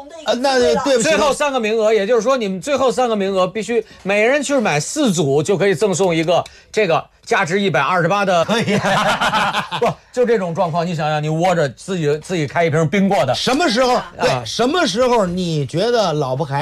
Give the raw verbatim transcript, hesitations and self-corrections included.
红的一个呃那对不起， 最后三个名额，也就是说你们最后三个名额必须每人去买四组，就可以赠送一个这个价值一百二十八的。 可以。 不，就这种状况，你想想，你窝着自己自己开一瓶冰过的， 什么时候？对，什么时候你觉得老婆孩